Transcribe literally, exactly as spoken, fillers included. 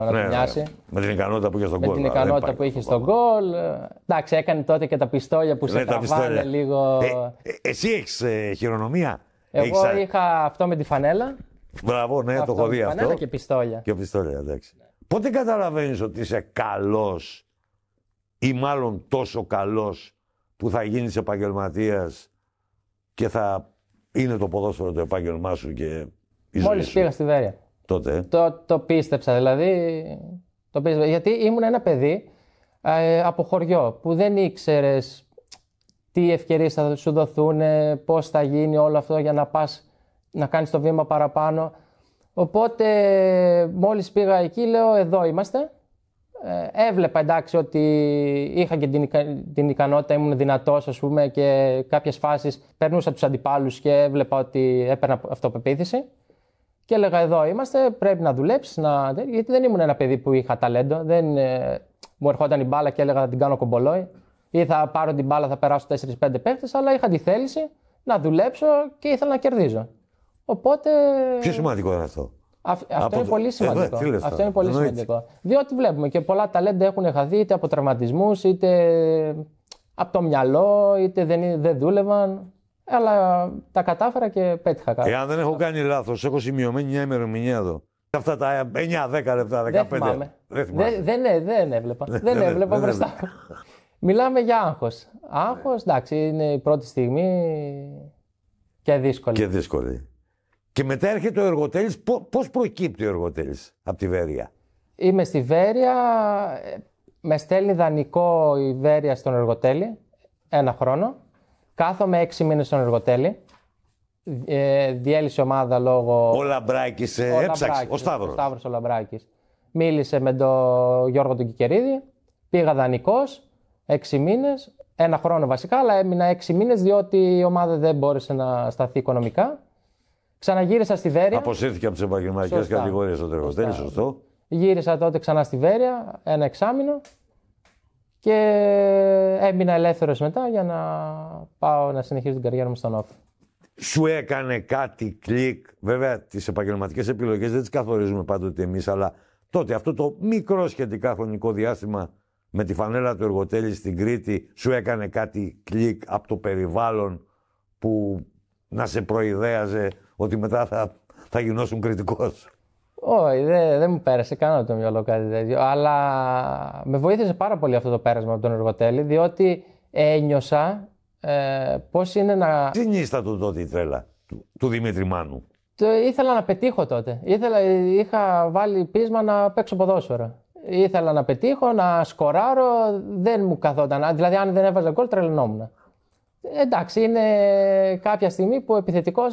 να Ναι, του μοιάσει. με την ικανότητα που είχε στον Με γκολ. την ικανότητα που είχε στον γκολ. Εντάξει, έκανε τότε και τα πιστόλια που Ναι, σε τα τραβάνε πιστόλια. λίγο. Ε, ε, εσύ έχει ε, χειρονομία. Εγώ Έχεις, α- είχα αυτό με τη φανέλα. Μπράβο, ναι, αυτό το έχω με δει τη αυτό. φανέλα και πιστόλια. Και πιστόλια, εντάξει. Πότε καταλαβαίνεις ότι είσαι καλός ή μάλλον τόσο καλός που θα γίνεις επαγγελματίας και θα είναι το ποδόσφαιρο το επάγγελμά σου και η ζωή Μόλις σου. πήγα στη Βέρεια. Τότε. ε. Το, το πίστεψα, δηλαδή. Το πίστεψα, γιατί ήμουν ένα παιδί ε, από χωριό που δεν ήξερες τι ευκαιρίες θα σου δοθούν, πώς θα γίνει όλο αυτό για να πας να κάνεις το βήμα παραπάνω. Οπότε μόλις πήγα εκεί λέω εδώ είμαστε. Ε, έβλεπα εντάξει ότι είχα και την, ικα, την ικανότητα, ήμουν δυνατός ας πούμε και κάποιες φάσεις περνούσα τους αντιπάλους και έβλεπα ότι έπαιρνα αυτοπεποίθηση. Και έλεγα εδώ είμαστε, πρέπει να δουλέψεις, να... γιατί δεν ήμουν ένα παιδί που είχα ταλέντο. Δεν, ε, μου ερχόταν η μπάλα και έλεγα θα την κάνω κομπολόι ή θα πάρω την μπάλα, θα περάσω τέσσερις πέντε παίχτες, αλλά είχα τη θέληση να δουλέψω και ήθελα να κερδίζω. Οπότε... Πιο σημαντικό είναι αυτό. Α, αυτό Από είναι το- πολύ σημαντικό. Ε, δε, τι λες αυτό τώρα. είναι πολύ Εννοείται. σημαντικό. Διότι βλέπουμε και πολλά ταλέντα έχουν χαθεί είτε από τραυματισμούς, είτε από το μυαλό, είτε δεν, δεν δούλευαν. Αλλά τα κατάφερα και πέτυχα κάτι. Εάν δεν έχω κάνει λάθος, έχω σημειωμένη μια ημερομηνία εδώ. Αυτά τα εννιά δέκα λεπτά, Δεν δεκαπέντε. θυμάμαι. Δεν θυμάμαι. Δεν, δεν, ε, δεν έβλεπα. δεν δεν- έβλεπα δεν μπροστά μου. Μιλάμε για άγχος. Άγχος, εντάξει, είναι η πρώτη στιγμή και δύσκολη. Και δύσκολη. Και μετά έρχεται ο Εργοτέλης. Πο- Πώς προκύπτει ο Εργοτέλης από τη Βέρεια? Είμαι στη Βέρεια, ε, με στέλνει δανεικό η Βέρεια στον Εργοτέλη, ένα χρόνο. Κάθομαι έξι μήνες στον Εργοτέλη. Ε, διέλυσε ομάδα λόγω... Ο Λαμπράκης ε, Ο έψαξε. Λαμπράκης, Ο Σταύρος. Ο Σταύρος ο Λαμπράκης. Μίλησε με τον Γιώργο τον Κικερίδη. Πήγα δανεικός, έξι μήνες. Ένα χρόνο βασικά, αλλά έμεινα έξι μήνες διότι η ομάδα δεν μπόρεσε να σταθεί οικονομικά. Ξαναγύρισα στη Βέρεια. Αποσύρθηκε από τις επαγγελματικές Σωστά. κατηγορίες ο Εργοτέλης, Σωστά. σωστό. Γύρισα τότε ξανά στη Βέρεια, ένα εξάμηνο. Και έμεινα ελεύθερος μετά για να πάω να συνεχίσω την καριέρα μου στον Όφη. Σου έκανε κάτι κλικ. Βέβαια, τις επαγγελματικές επιλογές δεν τις καθορίζουμε πάντοτε εμείς, αλλά τότε αυτό το μικρό σχετικά χρονικό διάστημα με τη φανέλα του Εργοτέλη στην Κρήτη, σου έκανε κάτι κλικ από το περιβάλλον που να σε προειδέαζε ότι μετά θα, θα γινώσουν κριτικός? Όχι, δεν δεν μου πέρασε καν από το μυαλό κάτι τέτοιο. Αλλά με βοήθησε πάρα πολύ αυτό το πέρασμα από τον Εργοτέλη, διότι ένιωσα ε, πώς είναι να. Συνίστατο τότε η τρέλα του, του Δημήτρη Μάνου. Το ήθελα να πετύχω τότε. Ήθελα, είχα βάλει πείσμα να παίξω ποδόσφαιρο. Ήθελα να πετύχω, να σκοράρω, δεν μου καθόταν. Δηλαδή, αν δεν έβαζα γκολ, τρελνόμουν. Εντάξει, είναι κάποια στιγμή που επιθετικός